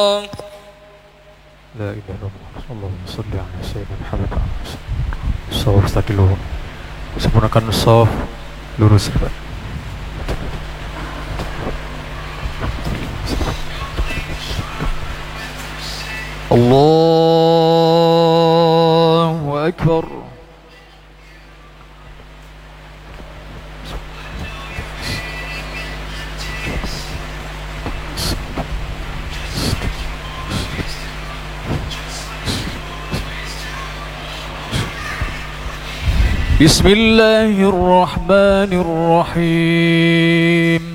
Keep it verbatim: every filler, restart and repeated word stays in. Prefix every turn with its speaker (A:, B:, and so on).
A: La ilaha illallah. Allahumma salli ala sayyidina Muhammad. Shaf tadi lu sempurnakan shaf, lurus. Allahu Akbar. Bismillahirrahmanirrahim.